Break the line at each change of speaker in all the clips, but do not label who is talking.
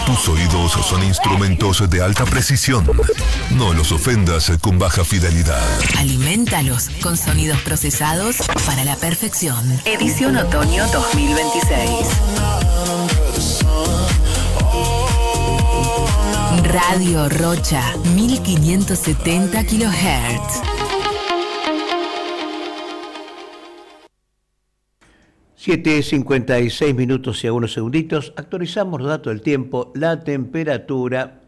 Tus oídos son instrumentos de alta precisión. No los ofendas con baja fidelidad.
Aliméntalos con sonidos procesados para la perfección. Edición Otoño 2026. Radio Rocha, 1570 kHz.
7:56 minutos y algunos segunditos. Actualizamos los datos del tiempo. La temperatura,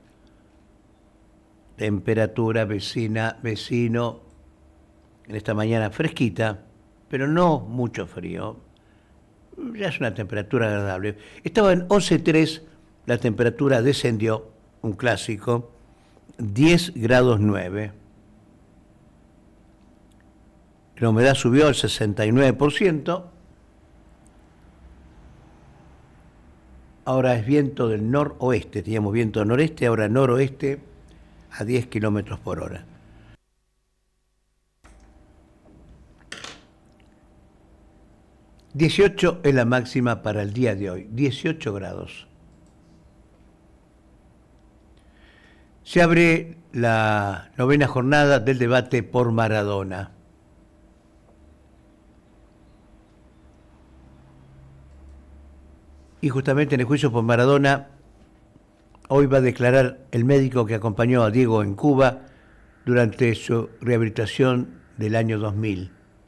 vecina, vecino, en esta mañana fresquita, pero no mucho frío. Ya es una temperatura agradable. Estaba en 11,3, la temperatura descendió, un clásico, 10 grados 9. La humedad subió al 69%. Ahora es viento del noroeste, teníamos viento del noreste, ahora noroeste a 10 kilómetros por hora. ...18 es la máxima para el día de hoy, 18 grados. Se abre la 9ª jornada del debate por Maradona. Y justamente en el juicio por Maradona, hoy va a declarar el médico que acompañó a Diego en Cuba durante su rehabilitación del año 2000.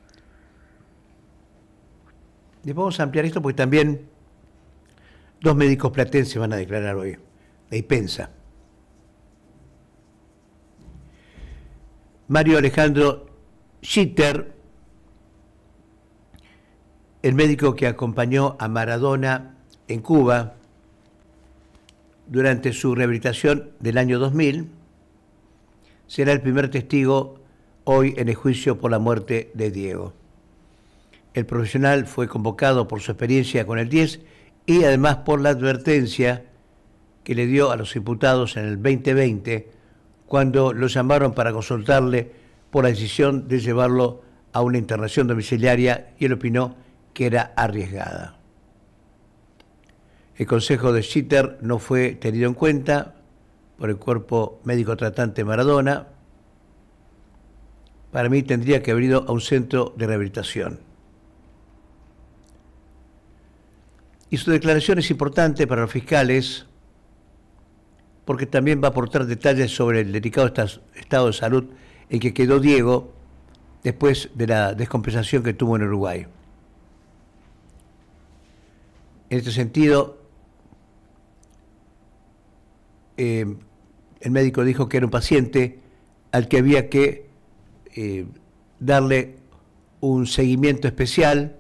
Les vamos a ampliar esto porque también 2 médicos platenses van a declarar hoy, de Ipensa. Mario Alejandro Schitter, el médico que acompañó a Maradona en Cuba durante su rehabilitación del año 2000, será el primer testigo hoy en el juicio por la muerte de Diego. El profesional fue convocado por su experiencia con el 10 y además por la advertencia que le dio a los imputados en el 2020 cuando lo llamaron para consultarle por la decisión de llevarlo a una internación domiciliaria y él opinó que era arriesgada. El consejo de Schitter no fue tenido en cuenta por el cuerpo médico tratante Maradona. Para mí tendría que haber ido a un centro de rehabilitación. Y su declaración es importante para los fiscales porque también va a aportar detalles sobre el delicado estado de salud en que quedó Diego después de la descompensación que tuvo en Uruguay. En este sentido, el médico dijo que era un paciente al que había que darle un seguimiento especial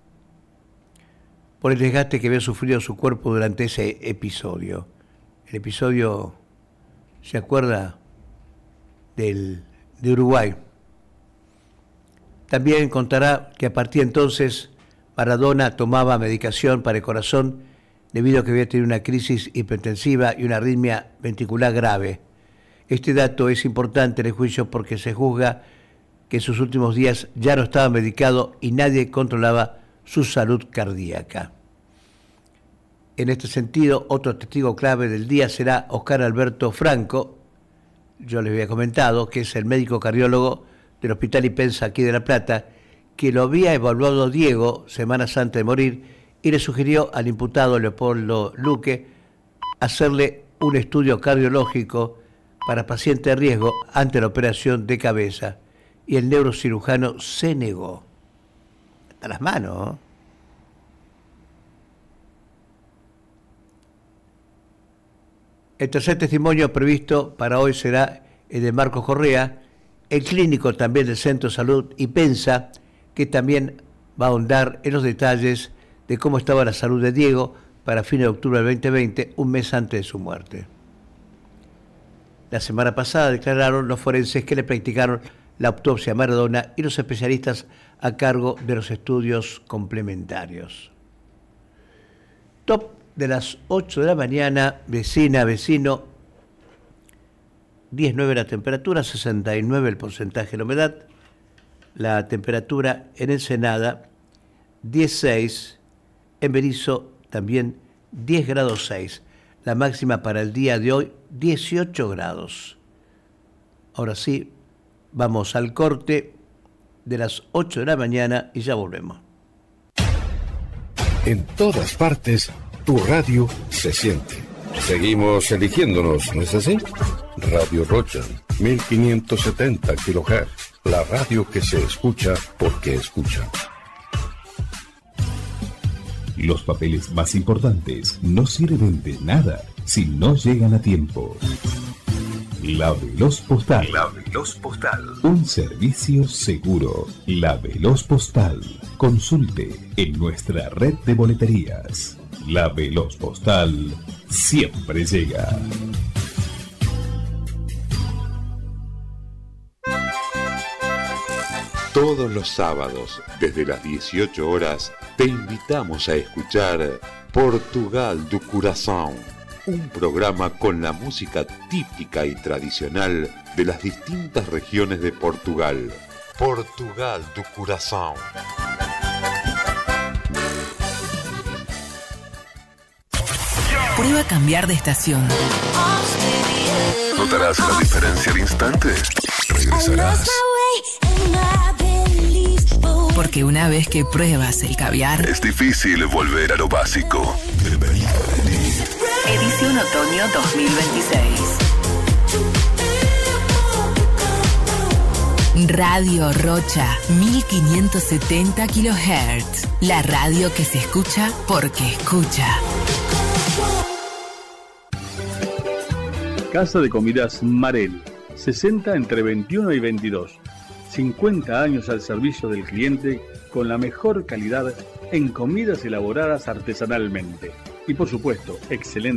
por el desgaste que había sufrido su cuerpo durante ese episodio. El episodio, ¿se acuerda? De Uruguay. También contará que a partir de entonces Maradona tomaba medicación para el corazón debido a que había tenido una crisis hipertensiva y una arritmia ventricular grave. Este dato es importante en el juicio porque se juzga que en sus últimos días ya no estaba medicado y nadie controlaba su salud cardíaca. En este sentido, otro testigo clave del día será Oscar Alberto Franco, yo les había comentado, que es el médico cardiólogo del Hospital Ipensa aquí de La Plata, que lo había evaluado Diego semanas antes de morir y le sugirió al imputado Leopoldo Luque hacerle un estudio cardiológico para paciente de riesgo ante la operación de cabeza. Y el neurocirujano se negó. A las manos, ¿eh? El tercer testimonio previsto para hoy será el de Marcos Correa, el clínico también del Centro de Salud Ipensa, que también va a ahondar en los detalles de cómo estaba la salud de Diego para fines de octubre del 2020, un mes antes de su muerte. La semana pasada declararon los forenses que le practicaron la autopsia a Maradona y los especialistas a cargo de los estudios complementarios. Top de las 8 de la mañana, vecina, vecino, 19 la temperatura, 69 el porcentaje de la humedad, la temperatura en Ensenada, 16, en Berisso también 10 grados 6. La máxima para el día de hoy, 18 grados. Ahora sí, vamos al corte de las 8 de la mañana y ya volvemos.
En todas partes, tu radio se siente. Seguimos eligiéndonos, ¿no es así? Radio Rocha, 1570 kHz. La radio que se escucha porque escucha.
Los papeles más importantes no sirven de nada si no llegan a tiempo. La Veloz Postal. La Veloz Postal. Un servicio seguro. La Veloz Postal. Consulte en nuestra red de boleterías. La Veloz Postal siempre llega.
Todos los sábados, desde las 18 horas, te invitamos a escuchar Portugal do Coração, un programa con la música típica y tradicional de las distintas regiones de Portugal. Portugal do Coração.
Prueba cambiar de estación.
¿Notarás la diferencia al instante? Regresarás.
Porque una vez que pruebas el caviar,
Es difícil volver a lo básico. Bienvenido a
edición otoño 2026. Radio Rocha, 1570 kHz. La radio que se escucha porque escucha.
Casa de Comidas Marel, 60 entre 21 y 22. 50 años al servicio del cliente con la mejor calidad en comidas elaboradas artesanalmente. Y por supuesto, excelente